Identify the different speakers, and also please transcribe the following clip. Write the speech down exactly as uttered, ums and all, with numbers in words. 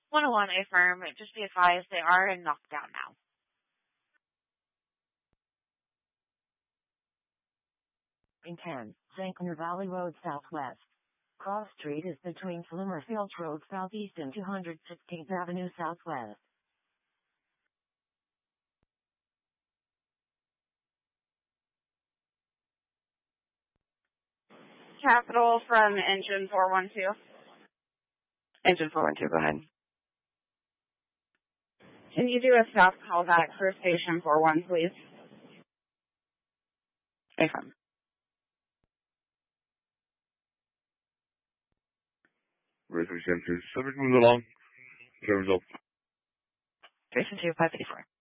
Speaker 1: one oh one affirm. Just be advised they are in knockdown now.
Speaker 2: In ten, Sanquner Valley Road Southwest. Cross Street is between Flumerfield Road Southeast and two hundred sixteenth Avenue Southwest.
Speaker 3: Capital from engine four one two.
Speaker 4: Engine four one two, go ahead.
Speaker 3: Can you do a stop callback for station four one, please?
Speaker 4: Affirm.
Speaker 5: Reservation two, subject moves along. Get results.
Speaker 4: Station two, five eighty-four.